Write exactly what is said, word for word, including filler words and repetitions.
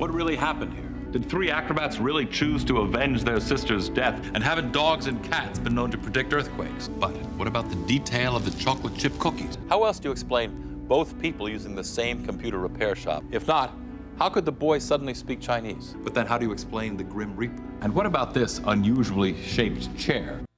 What really happened here? Did three acrobats really choose to avenge their sister's death? And haven't dogs and cats been known to predict earthquakes? But what about the detail of the chocolate chip cookies? How else do you explain both people using the same computer repair shop? If not, how could the boy suddenly speak Chinese? But then how do you explain the Grim Reaper? And what about this unusually shaped chair?